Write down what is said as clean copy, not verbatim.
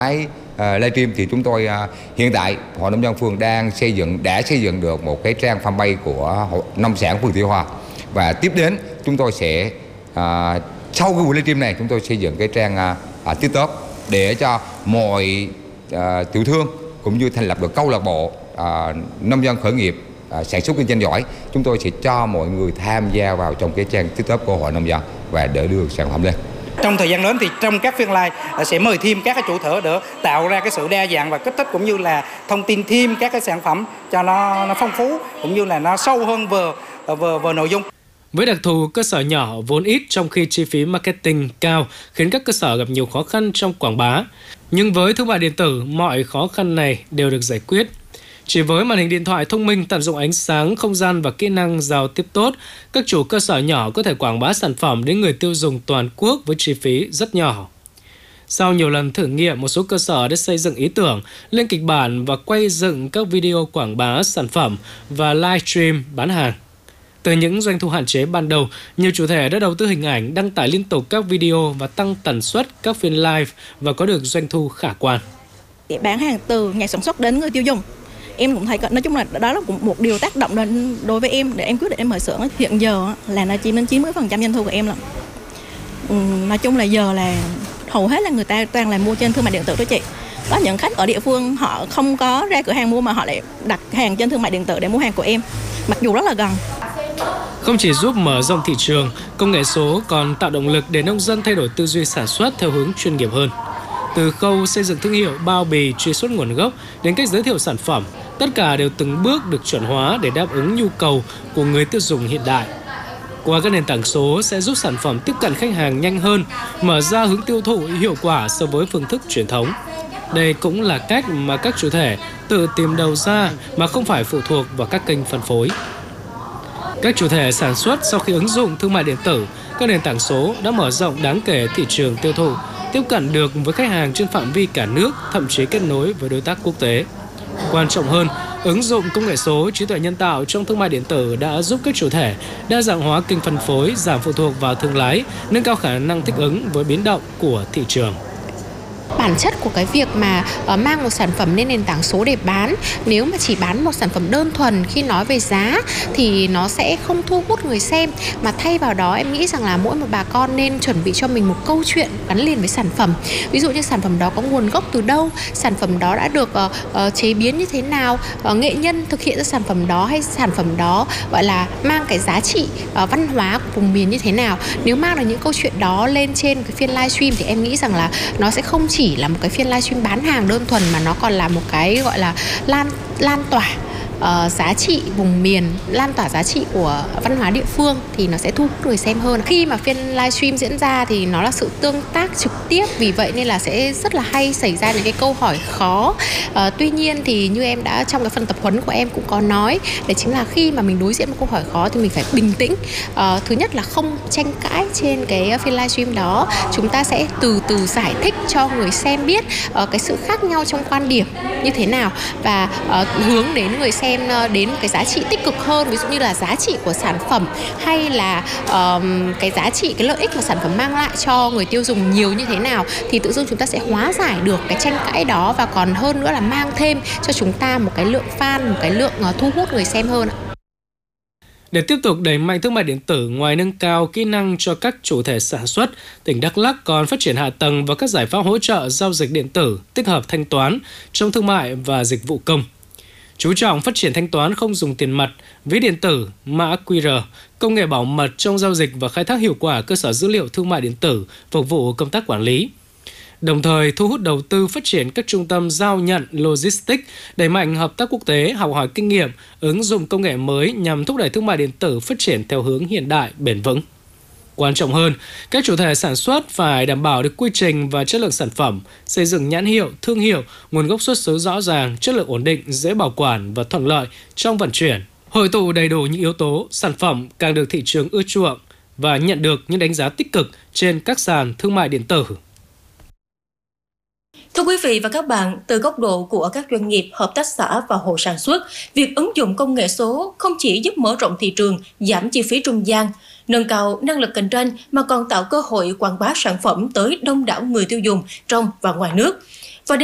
Cái livestream thì chúng tôi hiện tại Hội Nông dân phường đã xây dựng được một cái trang fanpage của nông sản phường Tuy Hòa, và tiếp đến chúng tôi sẽ sau cái buổi livestream này chúng tôi xây dựng cái trang TikTok để cho mọi tiểu thương cũng như thành lập được câu lạc bộ nông dân khởi nghiệp sản xuất kinh doanh giỏi. Chúng tôi sẽ cho mọi người tham gia vào trong cái trang TikTok của Hội Nông dân và để đưa sản phẩm lên. Trong thời gian đến thì trong các phiên live sẽ mời thêm các cái chủ thể để tạo ra cái sự đa dạng và kích thích, cũng như là thông tin thêm các cái sản phẩm cho nó phong phú cũng như là nó sâu hơn về nội dung. Với đặc thù cơ sở nhỏ vốn ít trong khi chi phí marketing cao khiến các cơ sở gặp nhiều khó khăn trong quảng bá. Nhưng với thương mại điện tử, mọi khó khăn này đều được giải quyết. Chỉ với màn hình điện thoại thông minh, tận dụng ánh sáng, không gian và kỹ năng giao tiếp tốt, các chủ cơ sở nhỏ có thể quảng bá sản phẩm đến người tiêu dùng toàn quốc với chi phí rất nhỏ. Sau nhiều lần thử nghiệm, một số cơ sở đã xây dựng ý tưởng, lên kịch bản và quay dựng các video quảng bá sản phẩm và livestream bán hàng. Từ những doanh thu hạn chế ban đầu, nhiều chủ thể đã đầu tư hình ảnh, đăng tải liên tục các video và tăng tần suất các phiên live và có được doanh thu khả quan. Để bán hàng từ nhà sản xuất đến người tiêu dùng, em cũng thấy nói chung là đó là một điều tác động đối với em để em quyết định em mở xưởng. Hiện giờ là nó chiếm đến 90% doanh thu của em lận. Nói chung là giờ là hầu hết là người ta toàn là mua trên thương mại điện tử đó chị. Có những khách ở địa phương họ không có ra cửa hàng mua mà họ lại đặt hàng trên thương mại điện tử để mua hàng của em, mặc dù rất là gần. Không chỉ giúp mở rộng thị trường, công nghệ số còn tạo động lực để nông dân thay đổi tư duy sản xuất theo hướng chuyên nghiệp hơn. Từ khâu xây dựng thương hiệu, bao bì, truy xuất nguồn gốc đến cách giới thiệu sản phẩm, tất cả đều từng bước được chuẩn hóa để đáp ứng nhu cầu của người tiêu dùng hiện đại. Qua các nền tảng số sẽ giúp sản phẩm tiếp cận khách hàng nhanh hơn, mở ra hướng tiêu thụ hiệu quả so với phương thức truyền thống. Đây cũng là cách mà các chủ thể tự tìm đầu ra mà không phải phụ thuộc vào các kênh phân phối. Các chủ thể sản xuất sau khi ứng dụng thương mại điện tử, các nền tảng số đã mở rộng đáng kể thị trường tiêu thụ, tiếp cận được với khách hàng trên phạm vi cả nước, thậm chí kết nối với đối tác quốc tế. Quan trọng hơn, ứng dụng công nghệ số, trí tuệ nhân tạo trong thương mại điện tử đã giúp các chủ thể đa dạng hóa kênh phân phối, giảm phụ thuộc vào thương lái, nâng cao khả năng thích ứng với biến động của thị trường. Bản chất của cái việc mà mang một sản phẩm lên nền tảng số để bán, nếu mà chỉ bán một sản phẩm đơn thuần khi nói về giá thì nó sẽ không thu hút người xem, mà thay vào đó em nghĩ rằng là mỗi một bà con nên chuẩn bị cho mình một câu chuyện gắn liền với sản phẩm. Ví dụ như sản phẩm đó có nguồn gốc từ đâu, sản phẩm đó đã được chế biến như thế nào, nghệ nhân thực hiện ra sản phẩm đó, hay sản phẩm đó gọi là mang cái giá trị văn hóa của vùng miền như thế nào. Nếu mang được những câu chuyện đó lên trên cái phiên livestream thì em nghĩ rằng là nó sẽ không chỉ là một cái phiên livestream bán hàng đơn thuần, mà nó còn là một cái gọi là lan tỏa giá trị vùng miền, lan tỏa giá trị của văn hóa địa phương thì nó sẽ thu hút người xem hơn. Khi mà phiên livestream diễn ra thì nó là sự tương tác trực tiếp, vì vậy nên là sẽ rất là hay xảy ra những cái câu hỏi khó. Tuy nhiên thì như em đã trong cái phần tập huấn của em cũng có nói, đấy chính là khi mà mình đối diện một câu hỏi khó thì mình phải bình tĩnh. Thứ nhất là không tranh cãi trên cái phiên livestream đó, chúng ta sẽ từ từ giải thích cho người xem biết cái sự khác nhau trong quan điểm như thế nào, và hướng đến người xem đến cái giá trị tích cực hơn, ví dụ như là giá trị của sản phẩm, hay là cái giá trị, cái lợi ích mà sản phẩm mang lại cho người tiêu dùng nhiều như thế nào, thì tự dưng chúng ta sẽ hóa giải được cái tranh cãi đó, và còn hơn nữa là mang thêm cho chúng ta một cái lượng fan, một cái lượng thu hút người xem hơn. Để tiếp tục đẩy mạnh thương mại điện tử, ngoài nâng cao kỹ năng cho các chủ thể sản xuất, tỉnh Đắk Lắk còn phát triển hạ tầng và các giải pháp hỗ trợ giao dịch điện tử, tích hợp thanh toán trong thương mại và dịch vụ công. Chú trọng phát triển thanh toán không dùng tiền mặt, ví điện tử, mã QR, công nghệ bảo mật trong giao dịch và khai thác hiệu quả cơ sở dữ liệu thương mại điện tử phục vụ công tác quản lý. Đồng thời thu hút đầu tư phát triển các trung tâm giao nhận logistics, đẩy mạnh hợp tác quốc tế, học hỏi kinh nghiệm, ứng dụng công nghệ mới nhằm thúc đẩy thương mại điện tử phát triển theo hướng hiện đại, bền vững. Quan trọng hơn, các chủ thể sản xuất phải đảm bảo được quy trình và chất lượng sản phẩm, xây dựng nhãn hiệu, thương hiệu, nguồn gốc xuất xứ rõ ràng, chất lượng ổn định, dễ bảo quản và thuận lợi trong vận chuyển. Hội tụ đầy đủ những yếu tố, sản phẩm càng được thị trường ưa chuộng và nhận được những đánh giá tích cực trên các sàn thương mại điện tử. Thưa quý vị và các bạn, từ góc độ của các doanh nghiệp, hợp tác xã và hộ sản xuất, việc ứng dụng công nghệ số không chỉ giúp mở rộng thị trường, giảm chi phí trung gian, nâng cao năng lực cạnh tranh mà còn tạo cơ hội quảng bá sản phẩm tới đông đảo người tiêu dùng trong và ngoài nước.